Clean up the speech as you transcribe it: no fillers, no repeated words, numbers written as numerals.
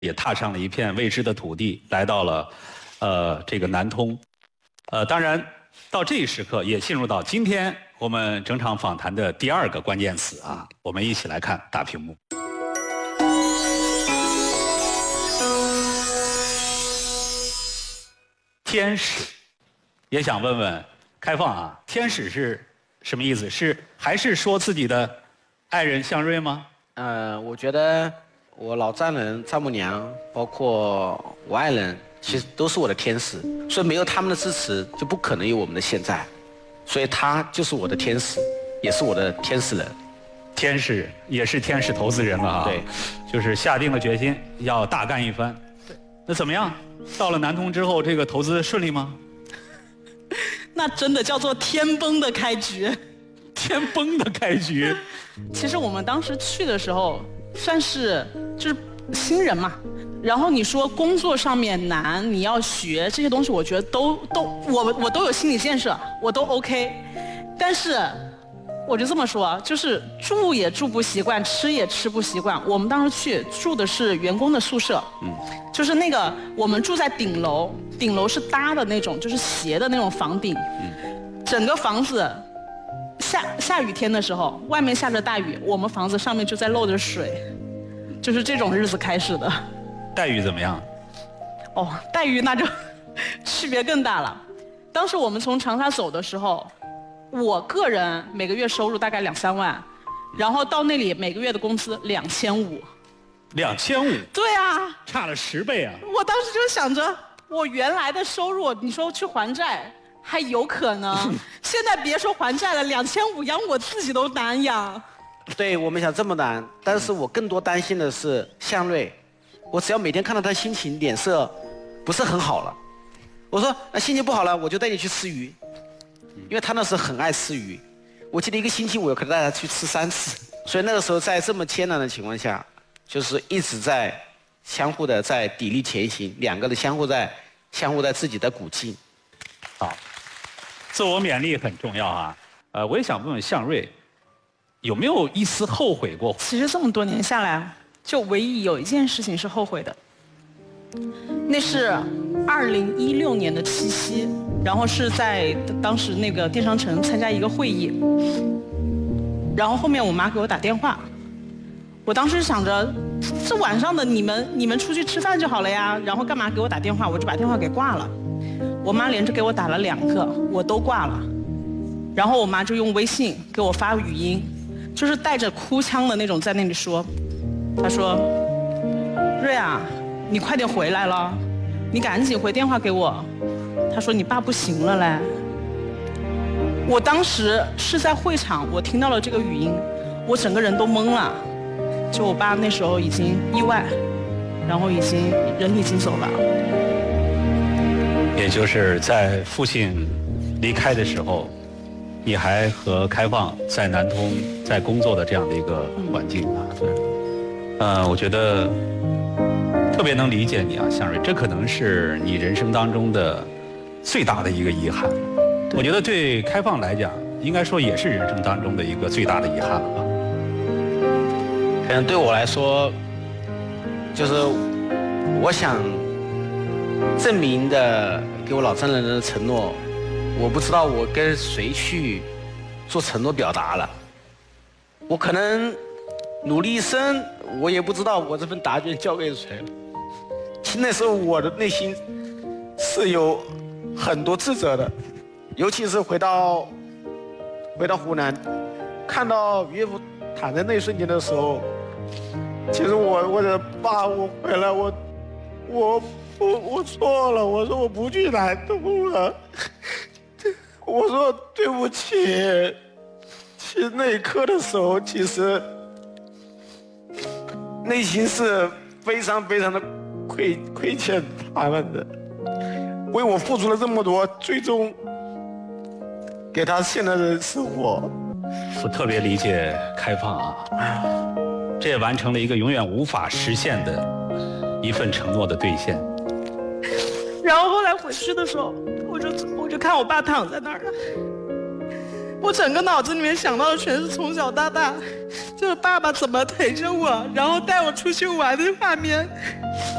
也踏上了一片未知的土地，来到了这个南通。当然，到这一时刻也进入到今天我们整场访谈的第2个关键词啊，我们一起来看大屏幕。天使，也想问问开放啊，天使是什么意思？还是说自己的爱人向瑞吗？ 我觉得我老丈人、丈母娘，包括我爱人，其实都是我的天使，所以没有他们的支持，就不可能有我们的现在。所以他就是我的天使，也是我的天使人。 天使也是天使投资人了啊， 对， 就是下定了决心要大干一番。 对， 那怎么样？到了南通之后，这个投资顺利吗？ 那真的叫做天崩的开局。 天崩的开局。 其实我们当时去的时候，算是就是新人嘛。然后你说工作上面难，你要学这些东西，我觉得我都有心理建设，我都 OK。但是我就这么说，就是住也住不习惯，吃也吃不习惯。我们当时去住的是员工的宿舍，就是那个我们住在顶楼，顶楼是搭的那种，就是斜的那种房顶，整个房子下雨天的时候，外面下着大雨，我们房子上面就在漏着水，就是这种日子开始的。 待遇怎么样？ 哦，待遇那就区别更大了。当时我们从长沙走的时候，我个人每个月收入大概2-3万，然后到那里每个月的工资2500。 2500？ 对啊， 差了10倍啊！ 我当时就想着，我原来的收入，你说去还债还有可能，现在别说还债了，2500养我自己都难养。 对，我们想这么难，但是我更多担心的是向瑞。我只要每天看到他心情脸色不是很好了，我说心情不好了，我就带你去吃鱼，因为他那时候很爱吃鱼。我记得一个星期我可能带他去吃3次，所以那个时候在这么艰难的情况下，就是一直在相互的在砥砺前行，两个人相互在自己的鼓劲。 好，自我勉励很重要啊。我也想问问向瑞，有没有一丝后悔过？ 其实这么多年下来，就唯一有一件事情是后悔的，那是2016年的七夕，然后是在当时那个电商城参加一个会议，然后后面我妈给我打电话，我当时想着这晚上的你们出去吃饭就好了呀，然后干嘛给我打电话？我就把电话给挂了。我妈连着给我打了2个，我都挂了，然后我妈就用微信给我发语音，就是带着哭腔的那种在那里说，她说：“瑞啊，你快点回来了，你赶紧回电话给我。”她说：“你爸不行了嘞。”我当时是在会场，我听到了这个语音，我整个人都懵了。就我爸那时候已经意外，然后人已经走了。 也就是在父亲离开的时候，你还和开放在南通在工作的这样的一个环境啊，我觉得特别能理解你啊，向瑞，这可能是你人生当中的最大的一个遗憾。我觉得对开放来讲，应该说也是人生当中的一个最大的遗憾了吧。 可能对我来说，就是我想证明的给我老丈人的承诺，我不知道我跟谁去做承诺表达了。我可能努力一生，我也不知道我这份答卷交给谁了。其实那时候我的内心是有很多自责的，尤其是回到湖南，看到岳父躺在那一瞬间的时候，其实我的爸，我回来我错了，我说我不去南通了，我说对不起。其实那一刻的时候，其实内心是非常非常的亏欠他们的，为我付出了这么多，最终给他现在的生活。 我特别理解开放啊，这也完成了一个永远无法实现的一份承诺的兑现。 然后后来回去的时候，我就看我爸躺在那儿了， 我整个脑子里面想到的全是从小到大，就是爸爸怎么陪着我，然后带我出去玩的画面。